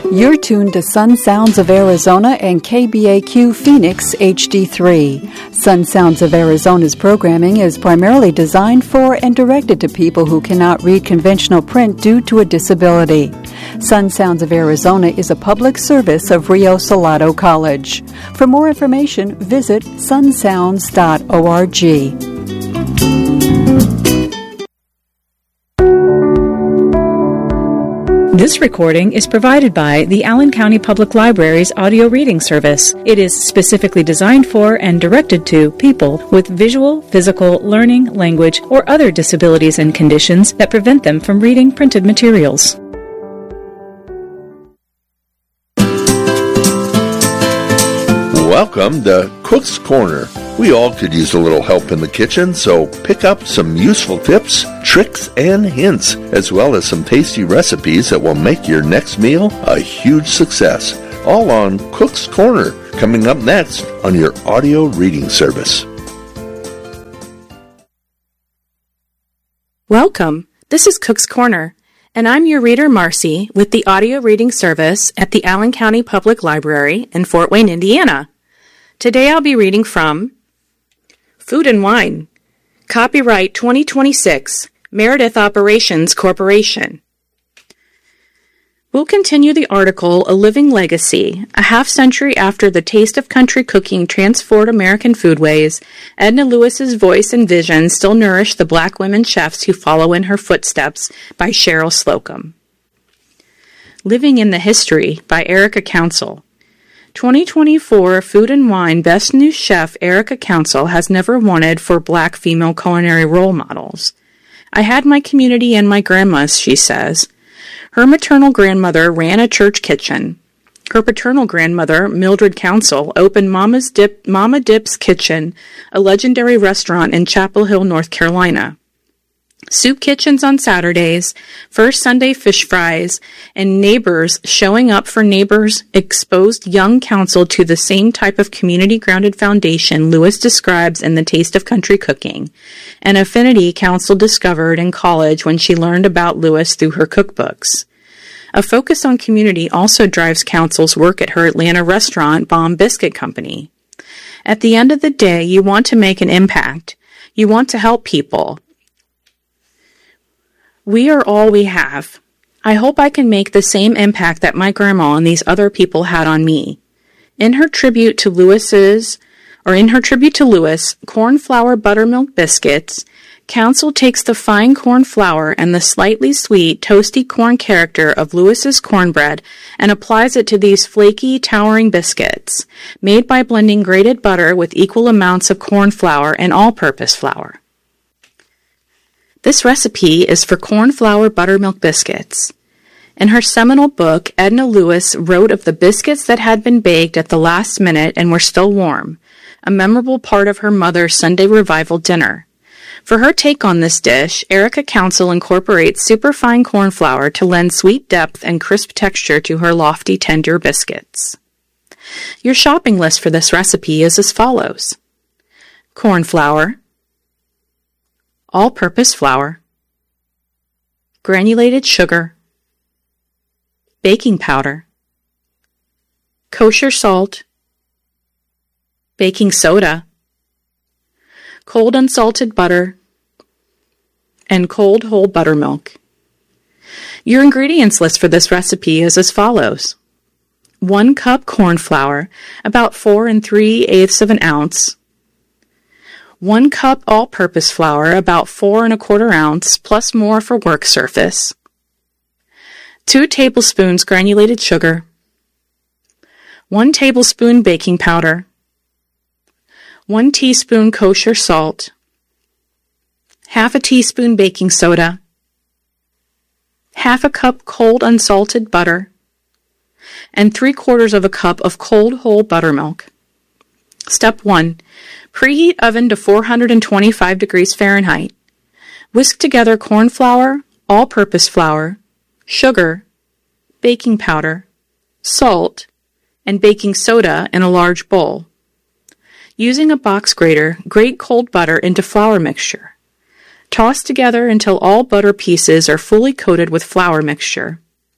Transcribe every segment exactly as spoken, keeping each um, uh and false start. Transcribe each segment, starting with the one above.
You're tuned to Sun Sounds of Arizona and K B A Q Phoenix H D three. Sun Sounds of Arizona's programming is primarily designed for and directed to people who cannot read conventional print due to a disability. Sun Sounds of Arizona is a public service of Rio Salado College. For more information, visit sun sounds dot org. This recording is provided by the Allen County Public Library's audio reading service. It is specifically designed for and directed to people with visual, physical, learning, language, or other disabilities and conditions that prevent them from reading printed materials. Welcome to Cook's Corner. We all could use a little help in the kitchen, so pick up some useful tips, tricks, and hints, as well as some tasty recipes that will make your next meal a huge success. All on Cook's Corner, coming up next on your audio reading service. Welcome. This is Cook's Corner, and I'm your reader, Marcy, with the audio reading service at the Allen County Public Library in Fort Wayne, Indiana. Today I'll be reading from Food and Wine, Copyright twenty twenty-six, Meredith Operations Corporation. We'll continue the article, A Living Legacy. A half century after the taste of country cooking transformed American foodways, Edna Lewis's voice and vision still nourish the black women chefs who follow in her footsteps, by Cheryl Slocum. Living in the History, by Erica Council. twenty twenty-four Food and Wine Best New Chef Erica Council has never wanted for black female culinary role models. I had my community and my grandma's, she says. Her maternal grandmother ran a church kitchen. Her paternal grandmother, Mildred Council, opened Mama's Dip, Mama Dip's Kitchen, a legendary restaurant in Chapel Hill, North Carolina. Soup kitchens on Saturdays, First Sunday fish fries, and Neighbors showing up for Neighbors exposed young council to the same type of community-grounded foundation Lewis describes in The Taste of Country Cooking, an affinity council discovered in college when she learned about Lewis through her cookbooks. A focus on community also drives council's work at her Atlanta restaurant, Bomb Biscuit Company. At the end of the day, you want to make an impact. You want to help people. We are all we have. I hope I can make the same impact that my grandma and these other people had on me. In her tribute to Lewis's, or in her tribute to Lewis, cornflour buttermilk biscuits, Council takes the fine corn flour and the slightly sweet, toasty corn character of Lewis's cornbread and applies it to these flaky, towering biscuits, made by blending grated butter with equal amounts of corn flour and all-purpose flour. This recipe is for cornflour buttermilk biscuits. In her seminal book, Edna Lewis wrote of the biscuits that had been baked at the last minute and were still warm, a memorable part of her mother's Sunday revival dinner. For her take on this dish, Erica Council incorporates superfine corn flour to lend sweet depth and crisp texture to her lofty, tender biscuits. Your shopping list for this recipe is as follows: corn flour, all-purpose flour, granulated sugar, baking powder, kosher salt, baking soda, cold unsalted butter, and cold whole buttermilk. Your ingredients list for this recipe is as follows: one cup corn flour, about four and three-eighths of an ounce, one cup all-purpose flour, about four and a quarter ounce, plus more for work surface, two tablespoons granulated sugar, one tablespoon baking powder, one teaspoon kosher salt, half a teaspoon baking soda, half a cup cold unsalted butter, and three quarters of a cup of cold whole buttermilk. Step one. Preheat oven to four hundred twenty-five degrees Fahrenheit. Whisk together corn flour, all-purpose flour, sugar, baking powder, salt, and baking soda in a large bowl. Using a box grater, grate cold butter into flour mixture. Toss together until all butter pieces are fully coated with flour mixture.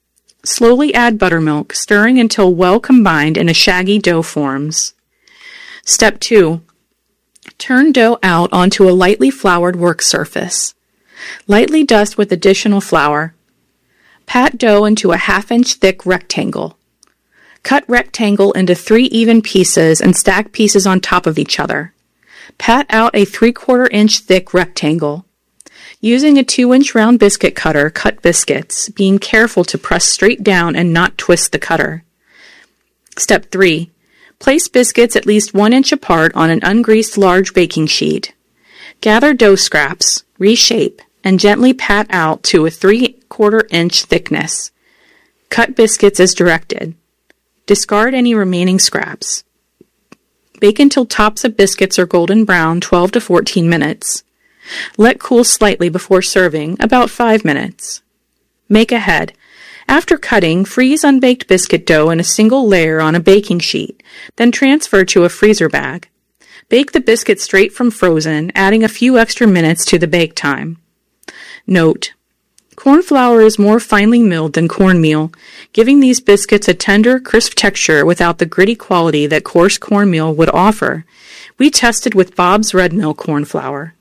Slowly add buttermilk, stirring until well combined and a shaggy dough forms. Step two. Turn dough out onto a lightly floured work surface. Lightly dust with additional flour. Pat dough into a half-inch thick rectangle. Cut rectangle into three even pieces and stack pieces on top of each other. Pat out a three-quarter inch thick rectangle. Using a two-inch round biscuit cutter, cut biscuits, being careful to press straight down and not twist the cutter. Step three. Place biscuits at least one inch apart on an ungreased large baking sheet. Gather dough scraps, reshape, and gently pat out to a three-quarter inch thickness. Cut biscuits as directed. Discard any remaining scraps. Bake until tops of biscuits are golden brown, twelve to fourteen minutes. Let cool slightly before serving, about five minutes. Make ahead. After cutting, freeze unbaked biscuit dough in a single layer on a baking sheet, then transfer to a freezer bag. Bake the biscuit straight from frozen, adding a few extra minutes to the bake time. Note: corn flour is more finely milled than cornmeal, giving these biscuits a tender, crisp texture without the gritty quality that coarse cornmeal would offer. We tested with Bob's Red Mill corn flour.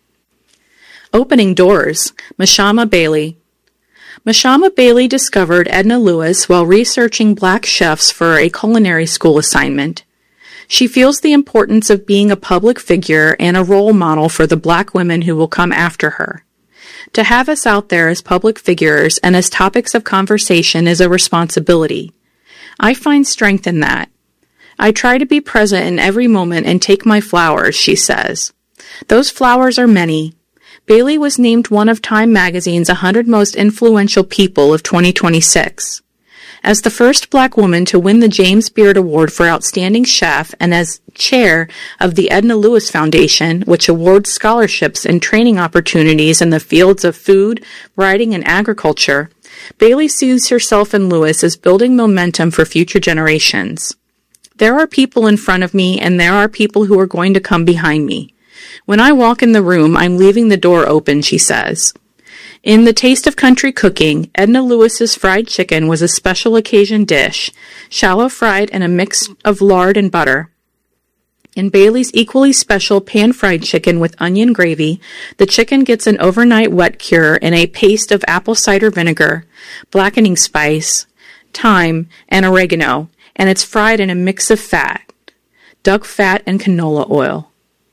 Opening doors. Mashama Bailey. Mashama Bailey discovered Edna Lewis while researching black chefs for a culinary school assignment. She feels the importance of being a public figure and a role model for the black women who will come after her. To have us out there as public figures and as topics of conversation is a responsibility. I find strength in that. I try to be present in every moment and take my flowers, she says. Those flowers are many. Bailey was named one of Time magazine's one hundred Most Influential People of twenty twenty-six. As the first black woman to win the James Beard Award for Outstanding Chef and as chair of the Edna Lewis Foundation, which awards scholarships and training opportunities in the fields of food, writing, and agriculture, Bailey sees herself and Lewis as building momentum for future generations. There are people in front of me, and there are people who are going to come behind me. When I walk in the room, I'm leaving the door open, she says. In The Taste of Country Cooking, Edna Lewis's fried chicken was a special occasion dish, shallow fried in a mix of lard and butter. In Bailey's equally special pan-fried chicken with onion gravy, the chicken gets an overnight wet cure in a paste of apple cider vinegar, blackening spice, thyme, and oregano, and it's fried in a mix of fat, duck fat and canola oil.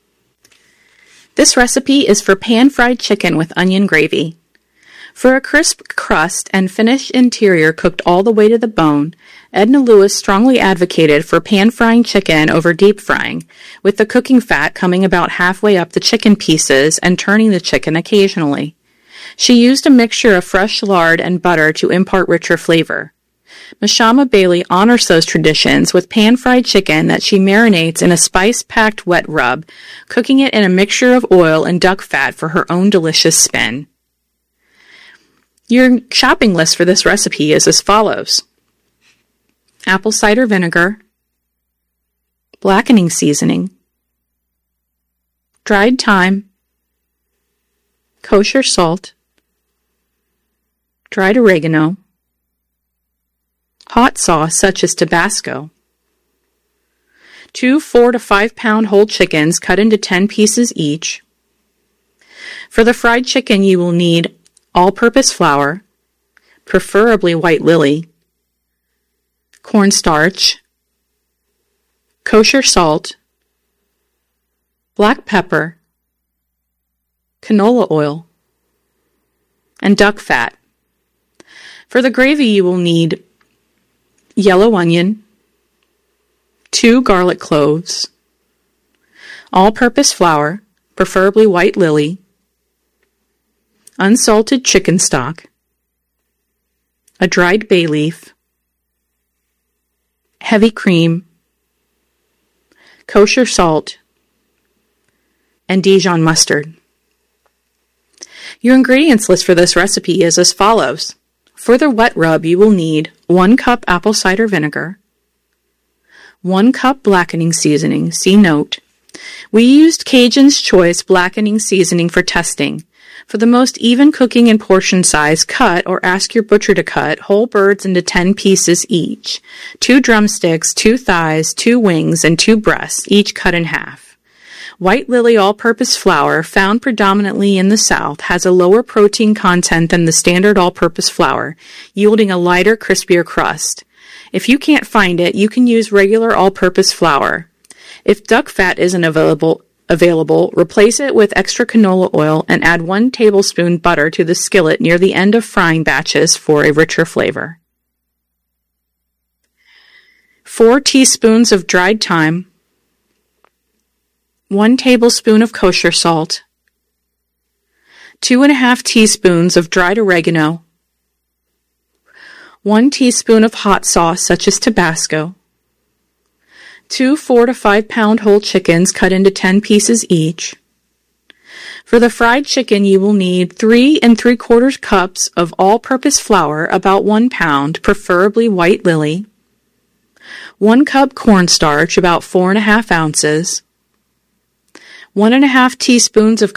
This recipe is for pan-fried chicken with onion gravy. For a crisp crust and finished interior cooked all the way to the bone, Edna Lewis strongly advocated for pan-frying chicken over deep frying, with the cooking fat coming about halfway up the chicken pieces and turning the chicken occasionally. She used a mixture of fresh lard and butter to impart richer flavor. Mashama Bailey honors those traditions with pan-fried chicken that she marinates in a spice-packed wet rub, cooking it in a mixture of oil and duck fat for her own delicious spin. Your shopping list for this recipe is as follows: apple cider vinegar, blackening seasoning, dried thyme, kosher salt, dried oregano, hot sauce such as Tabasco, two four to five pound whole chickens cut into ten pieces each. For the fried chicken, you will need all-purpose flour, preferably white lily, cornstarch, kosher salt, black pepper, canola oil, and duck fat. For the gravy, you will need yellow onion, two garlic cloves, all-purpose flour, preferably white lily, unsalted chicken stock, a dried bay leaf, heavy cream, kosher salt, and Dijon mustard. Your ingredients list for this recipe is as follows. For the wet rub, you will need one cup apple cider vinegar, one cup blackening seasoning, see note. We used Cajun's Choice blackening seasoning for testing, For the most even cooking and portion size, cut or ask your butcher to cut whole birds into ten pieces each. Two drumsticks, two thighs, two wings, and two breasts, each cut in half. White lily all-purpose flour, found predominantly in the South, has a lower protein content than the standard all-purpose flour, yielding a lighter, crispier crust. If you can't find it, you can use regular all-purpose flour. If duck fat isn't available, Available, replace it with extra canola oil and add one tablespoon butter to the skillet near the end of frying batches for a richer flavor. Four teaspoons of dried thyme, one tablespoon of kosher salt, two and a half teaspoons of dried oregano, one teaspoon of hot sauce such as Tabasco, two four to five pound whole chickens cut into ten pieces each. For the fried chicken, you will need three and three quarters cups of all-purpose flour, about one pound, preferably white lily, one cup cornstarch, about four and a half ounces, one and a half teaspoons of